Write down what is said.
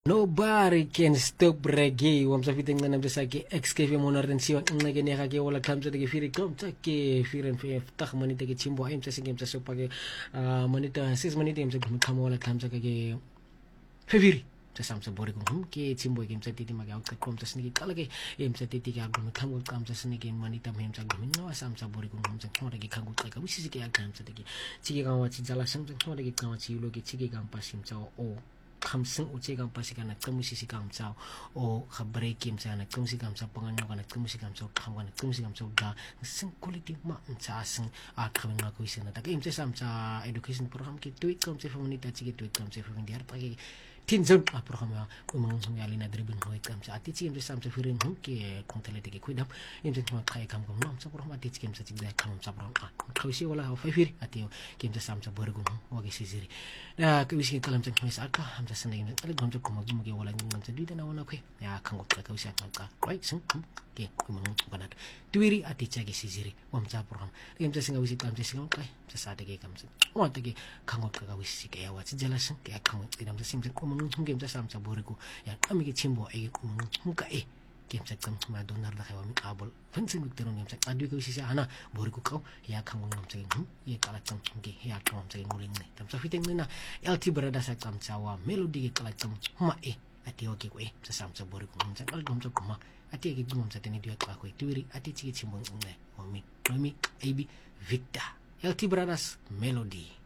Nobody can stop reggae. Wamsafiting na namsa saki XKV monarensiwa nagene ke wala kamsa de firi kom ke firen fe tak manita ke chimbo aim sa sigem sa sopage manita 6 manita em sa kam wala kamsa ke feviri sa samsa bore ko ke chimbo game sa titi mag out kom sa snigi kalage em sa titi ke agum kam kam sa snigi manita mem sa gum no samsa bore ko sa thora ke kangu ka wisi ke agam sa de chige gawa chi jala sam thora ke gawa chi lo ke chige gam pasim sa o kamseng uce kam pasi kana kemusisi kam sao o khabre kim sa na kemusi kam sa pangan kana kemusi kam sa kam kana kemusi kam sa da seng quality ma sa seng a khamen ma ko isena ta im se sam sa education program ki tweet kam se family ta chiki tweet kam se family diar ta ki tinzon a program umang ngali na dribin hoy kam sa ati chim se sam sa firin ki kontele te ki kuidam im se ma khai kam kam nam sa program ati chim sa chik da kam sa program a khawsi wala fa fir ati kim sa sam sa borgo o ki sisiri na kawisi kalam sa khmisa ka sa sendiri kali gamsa kumagi magi wala ngam sa duita na wana kwe ya kangot ka kausi at ka right sing ke kumang banat tuiri ati chagi sisiri wamsa program game sa singa wisit kamsa singa kai sa sade ke kamsa wa tagi kangot ka wisi ke ya wa jelas ke kangot idam sa simsa kumang game sa samsa boriku ya kami ke chimbo ay kumang muka game sa kam ma donar la khawa mi abol fansin mikteron game sa adu ko sisa ana boriku kau ya kangot ngam sa ye kala kam ke ya kam sa nguling ne tam sa fiting na LT berada sa kam sawa melodi ke kala kam ma ati oke ko sa samsa boriku ngam sa kal ngam sa kuma ati ke ngam sa teni dia ka ko tuiri ati chigi chimbong ne mami AB Victor LT Brothers Melody.